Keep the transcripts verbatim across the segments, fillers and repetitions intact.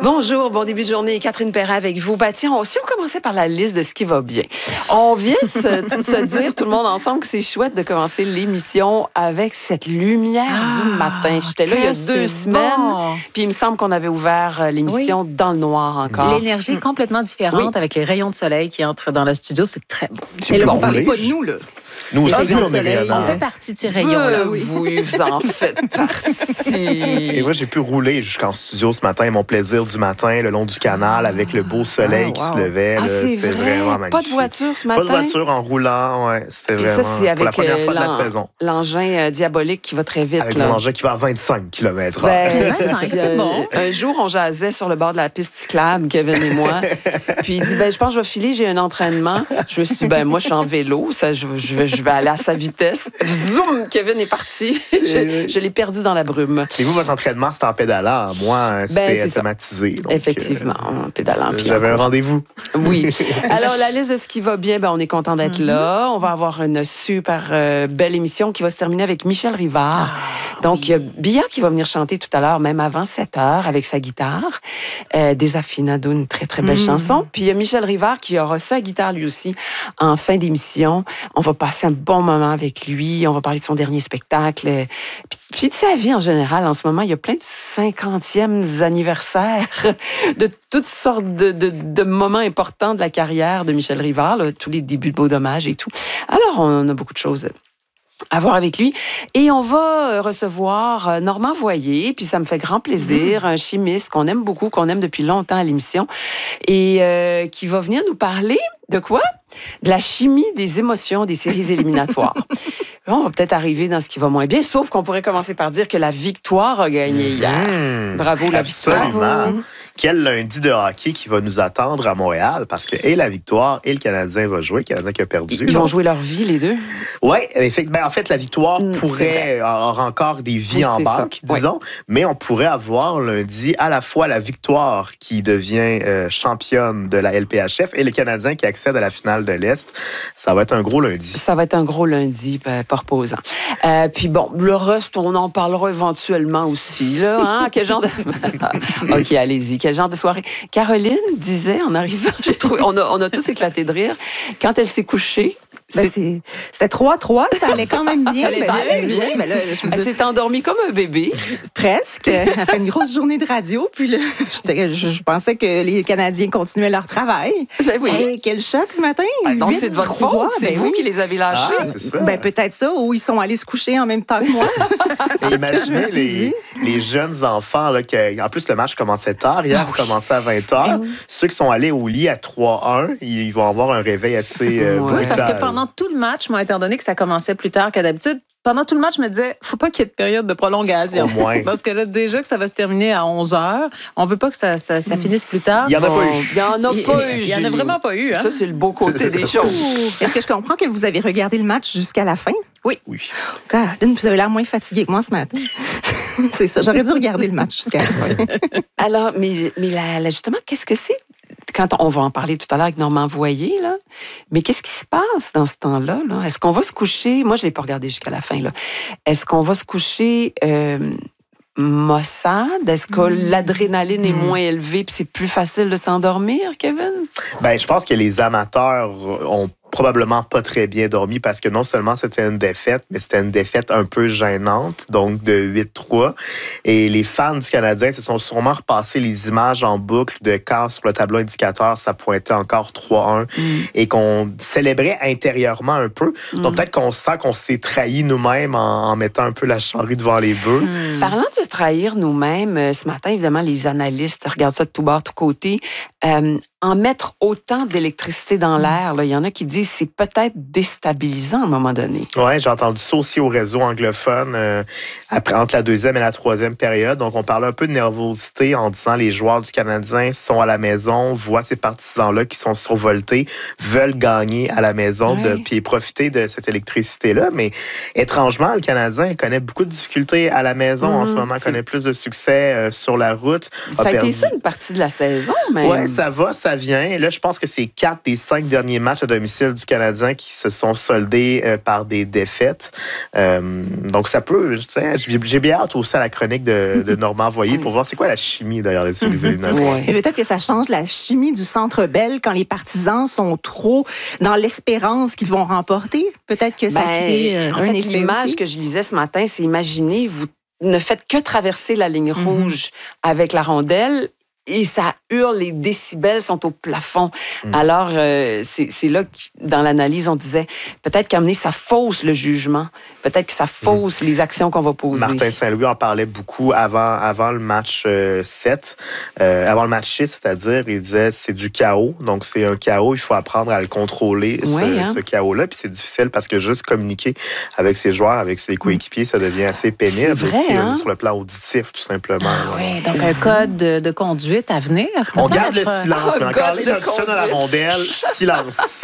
Bonjour, bon début de journée. Catherine Perrin avec vous. Bah tiens, on, si on commençait par la liste de ce qui va bien. On vient de se, se dire, tout le monde ensemble, que c'est chouette de commencer l'émission avec cette lumière ah, du matin. J'étais là il y a deux semaines, bon. Puis il me semble qu'on avait ouvert l'émission oui. dans le noir encore. L'énergie est complètement différente oui. avec les rayons de soleil qui entrent dans le studio. C'est très beau. Et là, vous ne parlez pas de nous, là. Nous aussi, on, on, soleil, on fait partie de ces rayons-là. Euh, oui. oui, vous en faites partie. Et moi, j'ai pu rouler jusqu'en studio ce matin, mon plaisir du matin, le long du canal, avec le beau soleil ah, wow. qui se levait. Ah, c'est vrai? vraiment magnifique. Pas de voiture ce matin? Pas de voiture en roulant, ouais. C'était vraiment ça, c'est avec pour la première fois de la saison. L'engin euh, diabolique qui va très vite. Avec là. l'engin qui va à vingt-cinq kilomètres heure. Ben, vingt-cinq, c'est bon. Un jour, on jasait sur le bord de la piste cyclable, Kevin et moi. Puis il dit, ben, je pense que je vais filer, j'ai un entraînement. Je me suis dit, ben, moi, je suis en vélo, ça, je, je, vais, je vais aller à sa vitesse. Zoom, Kevin est parti. je, je l'ai perdu dans la brume. Et vous, votre entraînement, c'était en pédalant. Moi, c'était ben, automatisé. Donc, effectivement, euh, en pédalant. J'avais un rendez-vous. Oui. Alors, la liste de ce qui va bien, ben, on est content d'être mm-hmm. là. On va avoir une super euh, belle émission qui va se terminer avec Michel Rivard. Ah, donc, il oui. y a Bia qui va venir chanter tout à l'heure, même avant sept heures, avec sa guitare. Euh, Desafinado, une très, très belle mm. chanson. Puis, il y a Michel Rivard qui aura sa guitare lui aussi en fin d'émission. On va passer un bon moment avec lui. On va parler de son dernier spectacle. Puis, puis de sa vie en général. En ce moment, il y a plein de cinquantièmes anniversaires de toutes sortes de, de, de moments importants de la carrière de Michel Rivard, là, tous les débuts de Beau Dommage et tout. Alors, on a beaucoup de choses à voir avec lui. Et on va recevoir Normand Voyer, puis ça me fait grand plaisir, mmh. un chimiste qu'on aime beaucoup, qu'on aime depuis longtemps à l'émission, et euh, qui va venir nous parler de quoi? De la chimie des émotions des séries éliminatoires. Là, on va peut-être arriver dans ce qui va moins bien, sauf qu'on pourrait commencer par dire que la victoire a gagné hier. Mmh. Bravo, la Absolument. victoire. Bravo. Quel lundi de hockey qui va nous attendre à Montréal, parce que et la victoire et le Canadien va jouer, le Canadien qui a perdu. Ils vont jouer leur vie, les deux? Oui, ben, en fait, la victoire mmh, pourrait avoir encore des vies oui, en banque, ça. disons, oui. mais on pourrait avoir lundi à la fois la victoire qui devient euh, championne de la L P H F et le Canadien qui accède à la finale de l'Est. Ça va être un gros lundi. Ça va être un gros lundi, ben, pas reposant. Euh, puis bon, le reste, on en parlera éventuellement aussi. Là, hein? Quel genre de... OK, allez-y. Quel genre de soirée? Caroline disait en arrivant, j'ai trouvé, on a, on a tous éclaté de rire, quand elle s'est couchée. Ben c'est... C'était trois trois, ça allait quand même bien. Ça allait, ça allait bien. Oui, mais là, je me elle s'est endormie comme un bébé. Presque. Elle a fait une grosse journée de radio, puis là, je, je pensais que les Canadiens continuaient leur travail. Ben oui. Hey, quel choc ce matin. Ben donc, c'est de votre faute. C'est ben vous oui. qui les avez lâchés. Ah, c'est ça. Ben, peut-être ça, ou ils sont allés se coucher en même temps que moi. Imaginez les, les jeunes enfants, là, que, en plus, le match commençait tard. Hier, il commençait à vingt heures. Oui. Ceux qui sont allés au lit à trois un, ils vont avoir un réveil assez euh, oui, brutal. Parce que pendant tout le match, moi, étant donné que ça commençait plus tard que d'habitude, pendant tout le match, je me disais, faut pas qu'il y ait de période de prolongation. Au moins. Parce que là, déjà que ça va se terminer à onze heures, on veut pas que ça, ça, ça finisse plus tard. Il y en a bon, pas eu. Il y en a pas eu. Il y en a vraiment pas eu. Hein? Ça, c'est le beau côté des choses. Est-ce que je comprends que vous avez regardé le match jusqu'à la fin? Oui. Oui. God, vous avez l'air moins fatigué que moi ce matin. C'est ça, j'aurais dû regarder le match jusqu'à la fin. Alors, mais, mais là, là, justement, qu'est-ce que c'est? Quand on va en parler tout à l'heure avec Normand Voyer, là, mais qu'est-ce qui se passe dans ce temps-là? Là? Est-ce qu'on va se coucher? Moi, je ne l'ai pas regardé jusqu'à la fin. Là. Est-ce qu'on va se coucher euh, maussade? Est-ce que mmh. l'adrénaline est mmh. moins élevée et c'est plus facile de s'endormir, Kevin? Ben, je pense que les amateurs ont probablement pas très bien dormi parce que non seulement c'était une défaite, mais c'était une défaite un peu gênante, donc de huit trois. Et les fans du Canadien se sont sûrement repassés les images en boucle de quand sur le tableau indicateur, ça pointait encore trois un mm. et qu'on célébrait intérieurement un peu. Mm. Donc peut-être qu'on sent qu'on s'est trahi nous-mêmes en, en mettant un peu la charrue devant les bœufs. Mm. Parlant de se trahir nous-mêmes, ce matin, évidemment, les analystes regardent ça de tout bord, tout côté. Euh, en mettre autant d'électricité dans l'air, il y en a qui disent que c'est peut-être déstabilisant à un moment donné. Oui, j'ai entendu ça aussi au réseau anglophone euh, après, entre la deuxième et la troisième période. Donc, on parlait un peu de nervosité en disant les joueurs du Canadien sont à la maison, voient ces partisans-là qui sont survoltés, veulent gagner à la maison, oui. de, puis profiter de cette électricité-là. Mais étrangement, le Canadien connaît beaucoup de difficultés à la maison mmh, en ce moment, connaît plus de succès euh, sur la route. Ça a, a perdu... été ça une partie de la saison, même. Oui, ça va, ça vient. Là, je pense que c'est quatre des cinq derniers matchs à domicile du Canadien qui se sont soldés euh, par des défaites. Euh, donc, ça peut... Tu sais, j'ai, j'ai bien hâte aussi à la chronique de, de Normand Voyer pour voir c'est quoi la chimie derrière les, les éliminatoires. Et peut-être que ça change la chimie du Centre Bell quand les partisans sont trop dans l'espérance qu'ils vont remporter. Peut-être que ça Ben, crée euh, en un fait, effet l'image aussi. que je lisais ce matin, c'est imaginez, vous ne faites que traverser la ligne Mm-hmm. rouge avec la rondelle et ça hurle, les décibels sont au plafond. Mm. Alors, euh, c'est, c'est là que, dans l'analyse, on disait peut-être qu'amener ça fausse le jugement, peut-être que ça fausse mm. les actions qu'on va poser. Martin Saint-Louis en parlait beaucoup avant, avant le match euh, sept, euh, avant le match six, c'est-à-dire, il disait c'est du chaos, donc c'est un chaos, il faut apprendre à le contrôler, oui, ce, hein? ce chaos-là, puis c'est difficile parce que juste communiquer avec ses joueurs, avec ses coéquipiers, ça devient assez pénible c'est vrai, aussi, hein? sur le plan auditif, tout simplement. Ah, oui, donc un code de, de conduite à venir. On garde le silence, Oh, mais encore les de notre chat dans la rondelle, silence.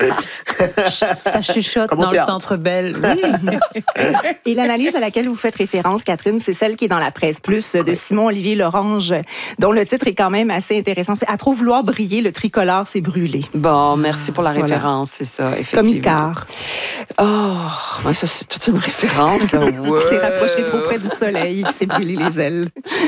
Ça chuchote Comme au dans le théâtre. Centre Bell. Oui. Et l'analyse à laquelle vous faites référence, Catherine, c'est celle qui est dans la Presse Plus de Simon-Olivier Lorange, dont le titre est quand même assez intéressant. C'est « À trop vouloir briller, le tricolore s'est brûlé Bon, merci pour la Voilà. référence, c'est ça, ». Comme effectivement. Icar. Oh, ben ça, c'est toute une référence. Là. Ouais. Qui s'est rapproché trop près du soleil, qui s'est brûlé les ailes.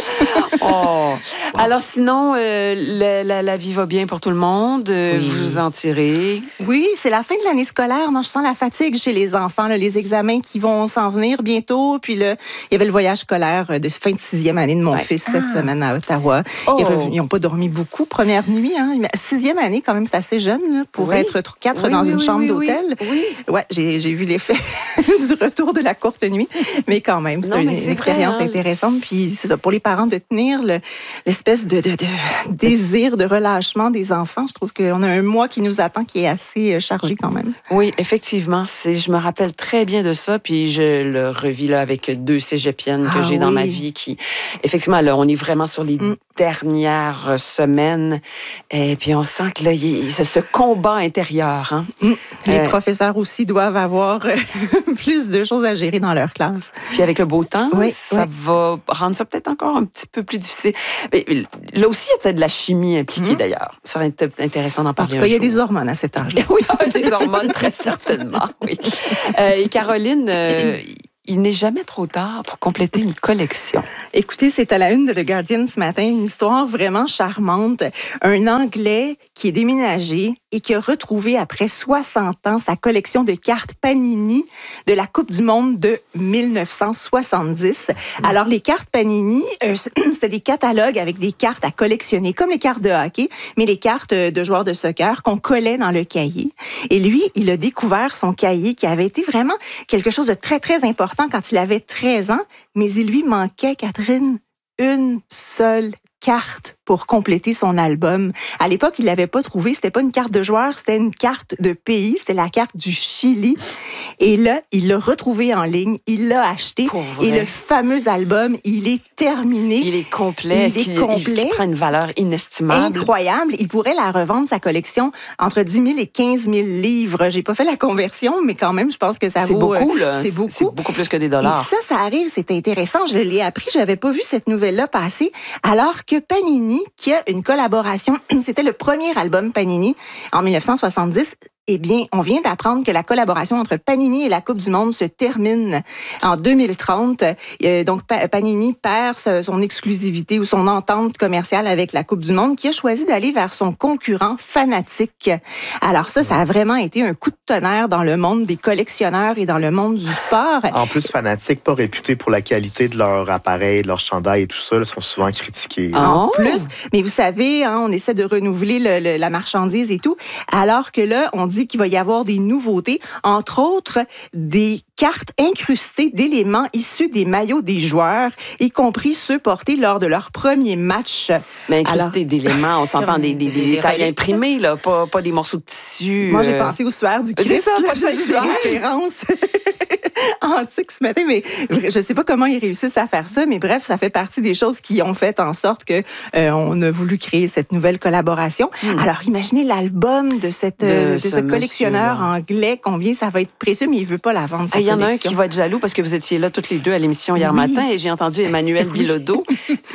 Oh. Alors sinon, euh, la, la, la vie va bien pour tout le monde. Euh, Oui. Vous en tirez. Oui, c'est la fin de l'année scolaire. Moi, je sens la fatigue chez les enfants, là, les examens qui vont s'en venir bientôt. Puis là, il y avait le voyage scolaire de fin de sixième année de mon Ouais. fils cette semaine à Ottawa. Oh. Ils n'ont pas dormi beaucoup, première nuit. Hein. Sixième année, quand même, c'est assez jeune là, pour Oui. être quatre Oui, dans oui, une oui, chambre oui, d'hôtel. Oui. oui. Ouais, j'ai, j'ai vu l'effet du retour de la courte nuit. Mais quand même, c'est Non, une, mais c'est une expérience vrai, hein. intéressante. Puis c'est ça, pour les parents, de tenir le, l'espèce de, de, de désir de relâchement des enfants. Je trouve qu'on a un mois qui nous attend qui est assez chargé quand même. Oui, effectivement. C'est, je me rappelle très bien de ça. Puis je le revis là, avec deux cégepiennes que Ah j'ai dans oui. ma vie. Qui, effectivement, là, on est vraiment sur les Mm. dernières semaines. Et puis on sent que là, il y a ce, ce combat intérieur. Hein. Mm. Les Euh, professeurs aussi doivent avoir euh, plus de choses à gérer dans leur classe. Puis avec le beau temps, Oui, ça oui. va rendre ça peut-être encore un petit peu plus difficile. Mais là aussi, il y a peut-être de la chimie impliquée Mhm. d'ailleurs. Ça va être intéressant d'en En tout parler cas, un il y a jour. des hormones à cet âge-là. Oui, des hormones, très certainement, oui. Euh, et Caroline, euh, il n'est jamais trop tard pour compléter une collection. Écoutez, c'est à la une de The Guardian ce matin, une histoire vraiment charmante. Un Anglais qui est déménagé et qui a retrouvé après soixante ans sa collection de cartes Panini de la Coupe du Monde de dix-neuf cent soixante-dix. Alors, les cartes Panini, euh, c'était des catalogues avec des cartes à collectionner, comme les cartes de hockey, mais les cartes de joueurs de soccer qu'on collait dans le cahier. Et lui, il a découvert son cahier qui avait été vraiment quelque chose de très, très important quand il avait treize ans, mais il lui manquait, Catherine, une seule carte pour compléter son album. À l'époque, il l'avait pas trouvé. C'était pas une carte de joueur, c'était une carte de pays. C'était la carte du Chili. Et là, il l'a retrouvé en ligne. Il l'a acheté. Pour vrai. Et le fameux album, il est terminé. Il est complet. Il Est-ce est qu'il, complet. est-ce qu'il prend une valeur inestimable? Incroyable. Il pourrait la revendre, sa collection, entre dix mille et quinze mille livres. J'ai pas fait la conversion, mais quand même, je pense que ça C'est vaut... beaucoup, euh, là. C'est beaucoup. C'est beaucoup plus que des Et dollars. ça, ça arrive, c'est intéressant. Je l'ai appris, j'avais pas vu cette nouvelle-là passer. Alors que Panini, qui a une collaboration, c'était le premier album Panini en dix-neuf cent soixante-dix. Eh bien, on vient d'apprendre que la collaboration entre Panini et la Coupe du Monde se termine en deux mille trente. Euh, donc, pa- Panini perd son exclusivité ou son entente commerciale avec la Coupe du Monde, qui a choisi d'aller vers son concurrent Fanatic. Alors ça, ça a vraiment été un coup de tonnerre dans le monde des collectionneurs et dans le monde du sport. En plus, Fanatic, pas réputés pour la qualité de leur appareil, de leur chandail et tout ça, là, sont souvent critiqués. Ah. En Oh. plus, mais vous savez, hein, on essaie de renouveler le, le, la marchandise et tout, alors que là, on dit qu'il va y avoir des nouveautés, entre autres des cartes incrustées d'éléments issus des maillots des joueurs, y compris ceux portés lors de leur premier match. Mais incrusté Alors, d'éléments, on s'entend comme des, des, des des détails reliques. imprimés, là, pas, pas des morceaux de tissu. Moi, j'ai euh. pensé au suaire du C'est Christ. ça, là, pas j'ai le des suaire. références antique ce matin, mais je ne sais pas comment ils réussissent à faire ça, mais bref, ça fait partie des choses qui ont fait en sorte que euh, on a voulu créer cette nouvelle collaboration. Hmm. Alors, imaginez l'album de, cette, de, de ce, ce collectionneur anglais, combien ça va être précieux, mais il ne veut pas la vendre, sa Il y en a collection. un qui va être jaloux parce que vous étiez là toutes les deux à l'émission hier oui. matin et j'ai entendu Emmanuel oui. Bilodeau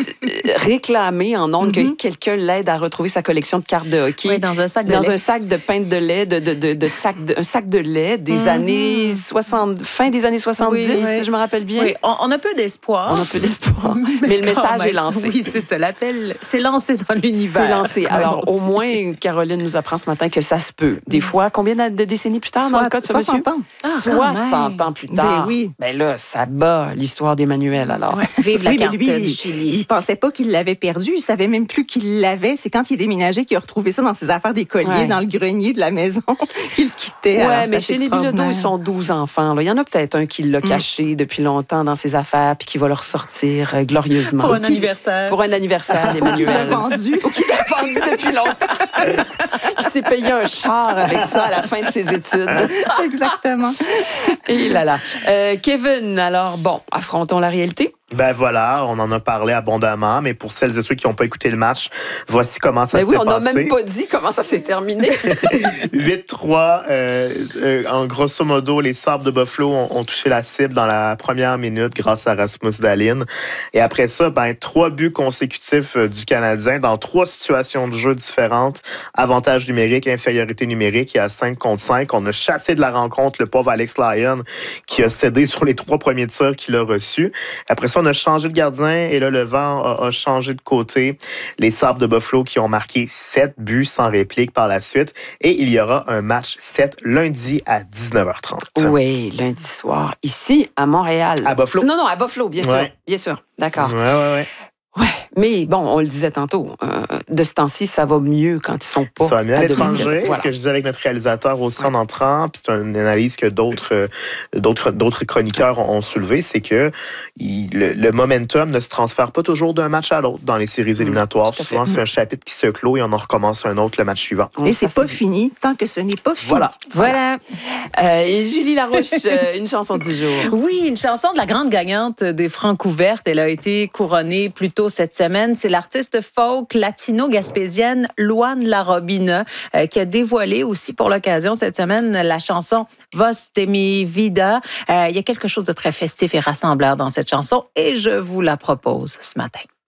réclamer en ondes mm-hmm. que quelqu'un l'aide à retrouver sa collection de cartes de hockey. Oui, dans un sac de dans lait. un sac de pinte de lait, de, de, de, de sac de, un sac de lait des mm-hmm. années soixante, fin des années soixante-dix, oui, si je me rappelle bien. Oui, on, on a peu d'espoir. On a peu d'espoir. mais, mais le message même. est lancé. Oui, c'est ça. L'appel, c'est lancé dans l'univers. C'est lancé. Alors, au moins, Caroline nous apprend ce matin que ça se peut. Des fois, combien de décennies plus tard, Soit, dans le cas de ce monsieur? soixante ans. Ah, soixante ans plus tard. Ben oui. Ben là, ça bat l'histoire d'Emmanuel, alors. Ouais. Vive la oui, carte lui, du Chili. Il, il pensait pas qu'il l'avait perdu. Il savait même plus qu'il l'avait. C'est quand il est déménagé qu'il a retrouvé ça dans ses affaires des colliers, ouais. dans le grenier de la maison, qu'il quittait. Oui, mais chez les Bilodeau, ils sont douze enfants. Là. Il y en a peut-être un qui l'a caché mm. depuis longtemps dans ses affaires puis qui va le ressortir euh, glorieusement. Pour un anniversaire. Pour un anniversaire d'Emmanuel. Qui l'a vendu. Ou qui l'a vendu depuis longtemps. Qui s'est payé un char avec ça à la fin de ses études. Exactement. Et là là. Euh, Kevin, alors bon, affrontons la réalité. Ben voilà, on en a parlé abondamment, mais pour celles et ceux qui n'ont pas écouté le match, voici comment ça ben s'est oui, on passé. On n'a même pas dit comment ça s'est terminé. huit trois, euh, euh, en grosso modo, les Sabres de Buffalo ont, ont touché la cible dans la première minute grâce à Rasmus Dahlin. Et après ça, ben trois buts consécutifs du Canadien dans trois situations de jeu différentes. Avantage numérique, infériorité numérique, et à cinq contre cinq. On a chassé de la rencontre le pauvre Alex Lyon qui a cédé sur les trois premiers tirs qu'il a reçus. Après ça, on a changé de gardien et là, le vent a, a changé de côté. Les Sabres de Buffalo qui ont marqué sept buts sans réplique par la suite. Et il y aura un match sept lundi à dix-neuf heures trente. Oui, lundi soir, ici à Montréal. À Buffalo? Non, non, à Buffalo, bien sûr. Ouais. Bien sûr, d'accord. Ouais, ouais, ouais. Ouais, mais bon, on le disait tantôt, euh, de ce temps-ci, ça va mieux quand ils sont pas ça va mieux à, à l'étranger. Voilà. Ce que je disais avec notre réalisateur aussi ouais. en entrant, puis c'est une analyse que d'autres, euh, d'autres, d'autres chroniqueurs ont, ont soulevé, c'est que il, le, le momentum ne se transfère pas toujours d'un match à l'autre dans les séries éliminatoires. Mmh, Souvent, c'est un chapitre qui se clôt et on en recommence un autre le match suivant. Et c'est pas fini tant que ce n'est pas fini. Voilà. Voilà. Euh, et Julie Larouche, euh, une chanson du jour. Oui, une chanson de la grande gagnante des Francs ouvertes. Elle a été couronnée plus tôt cette semaine. C'est l'artiste folk latino-gaspésienne Luan Larobina euh, qui a dévoilé aussi pour l'occasion cette semaine la chanson Vos de mi vida. Euh, il y a quelque chose de très festif et rassembleur dans cette chanson et je vous la propose ce matin.